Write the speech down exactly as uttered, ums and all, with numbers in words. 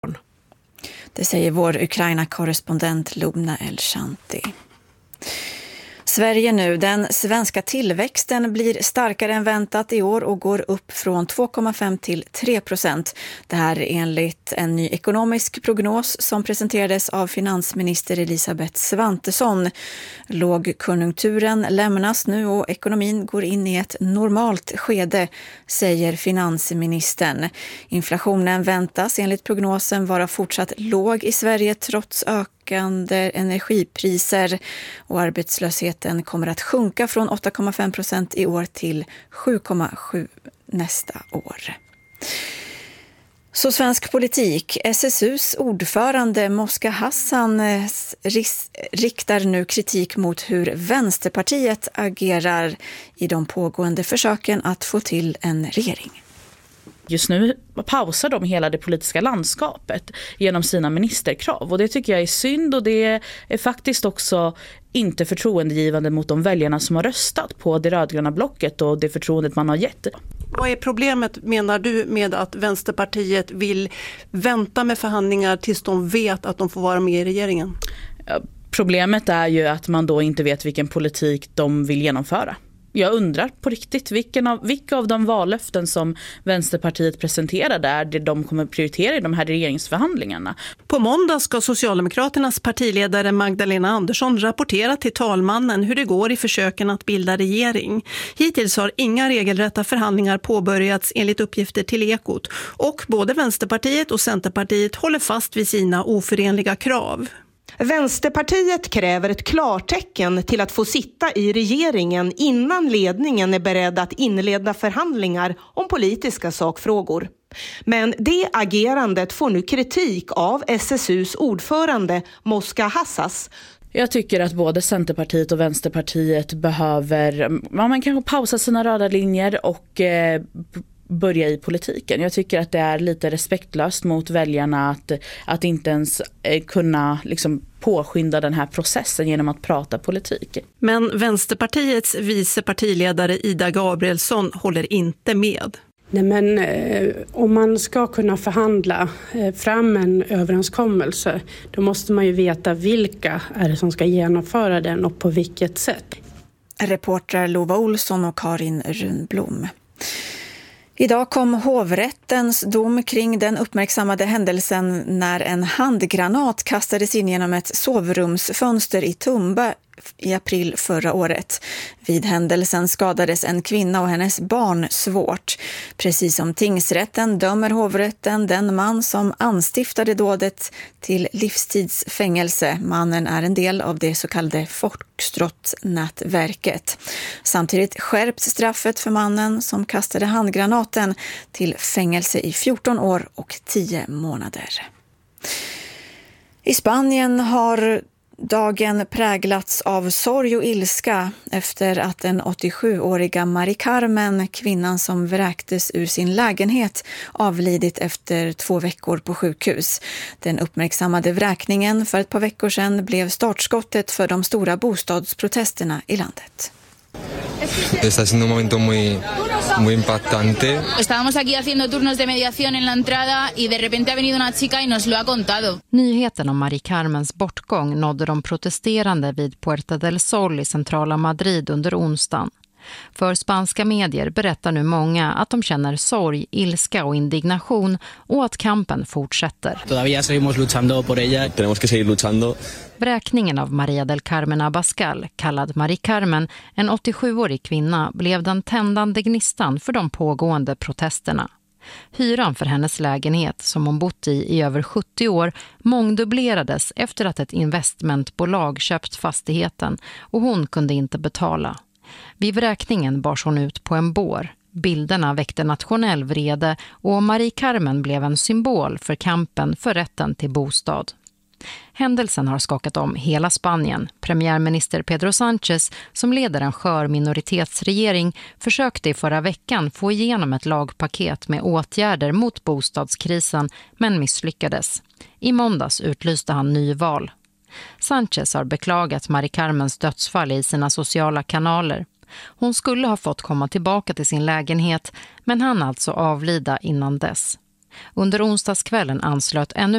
Det säger vår Ukraina-korrespondent Lubna El-Shanti. Sverige nu. Den svenska tillväxten blir starkare än väntat i år och går upp från två komma fem till tre procent. Det här är enligt en ny ekonomisk prognos som presenterades av finansminister Elisabeth Svantesson. Lågkonjunkturen lämnas nu och ekonomin går in i ett normalt skede, säger finansministern. Inflationen väntas enligt prognosen vara fortsatt låg i Sverige trots ökning energipriser, och arbetslösheten kommer att sjunka från åtta komma fem procent i år till sju komma sju nästa år. Så svensk politik. S S U:s ordförande Moska Hassan riktar nu kritik mot hur Vänsterpartiet agerar i de pågående försöken att få till en regering. Just nu pausar de hela det politiska landskapet genom sina ministerkrav, och det tycker jag är synd, och det är faktiskt också inte förtroendegivande mot de väljarna som har röstat på det rödgröna blocket och det förtroendet man har gett. Vad är problemet, menar du, med att Vänsterpartiet vill vänta med förhandlingar tills de vet att de får vara med i regeringen? Problemet är ju att man då inte vet vilken politik de vill genomföra. Jag undrar på riktigt vilken av, vilka av de vallöften som Vänsterpartiet presenterade är det de kommer prioritera i de här regeringsförhandlingarna. På måndag ska Socialdemokraternas partiledare Magdalena Andersson rapportera till talmannen hur det går i försöken att bilda regering. Hittills har inga regelrätta förhandlingar påbörjats enligt uppgifter till Ekot, och både Vänsterpartiet och Centerpartiet håller fast vid sina oförenliga krav. Vänsterpartiet kräver ett klartecken till att få sitta i regeringen innan ledningen är beredd att inleda förhandlingar om politiska sakfrågor. Men det agerandet får nu kritik av S S U:s ordförande Moska Hassas. Jag tycker att både Centerpartiet och Vänsterpartiet behöver, ja, man kan pausa sina röda linjer och eh, börja i politiken. Jag tycker att det är lite respektlöst mot väljarna att, att inte ens eh, kunna liksom påskynda den här processen genom att prata politik. Men Vänsterpartiets vice partiledare Ida Gabrielsson håller inte med. Nej, men eh, om man ska kunna förhandla eh, fram en överenskommelse, då måste man ju veta vilka är det som ska genomföra den och på vilket sätt. Reportrar Lova Olsson och Karin Runblom. Idag kom hovrättens dom kring den uppmärksammade händelsen när en handgranat kastades in genom ett sovrumsfönster i Tumba i april förra året. Vid händelsen skadades en kvinna och hennes barn svårt. Precis som tingsrätten dömer hovrätten den man som anstiftade dådet till livstidsfängelse. Mannen är en del av det så kallade Foxtrot-nätverket. Samtidigt skärps straffet för mannen som kastade handgranaten till fängelse i fjorton år och tio månader. I Spanien har dagen präglats av sorg och ilska efter att den åttiosjuåriga Mari Carmen, kvinnan som vräktes ur sin lägenhet, avlidit efter två veckor på sjukhus. Den uppmärksammade vräkningen för ett par veckor sedan blev startskottet för de stora bostadsprotesterna i landet. Está siendo un momento muy, muy impactante. Estábamos aquí haciendo turnos de mediación en la entrada y de repente ha venido una chica y nos lo ha contado. Nyheten om Mari Carmens bortgång nådde de protesterande vid Puerta del Sol i centrala Madrid under onsdagen. För spanska medier berättar nu många att de känner sorg, ilska och indignation och att kampen fortsätter. Todavía seguimos luchando por ella. Tenemos que seguir luchando. Bräkningen av Maria del Carmen Abascal, kallad Mari Carmen, en åttiosjuårig kvinna, blev den tändande gnistan för de pågående protesterna. Hyran för hennes lägenhet, som hon bott i i över sjuttio år, mångdubblerades efter att ett investmentbolag köpt fastigheten och hon kunde inte betala. Vid vräkningen bars hon ut på en bår. Bilderna väckte nationell vrede och Mari Carmen blev en symbol för kampen för rätten till bostad. Händelsen har skakat om hela Spanien. Premiärminister Pedro Sánchez, som leder en skör minoritetsregering, försökte i förra veckan få igenom ett lagpaket med åtgärder mot bostadskrisen, men misslyckades. I måndags utlyste han nyval. Sánchez har beklagat Mari Carmens dödsfall i sina sociala kanaler. Hon skulle ha fått komma tillbaka till sin lägenhet, men han alltså avlida innan dess. Under onsdagskvällen anslöt ännu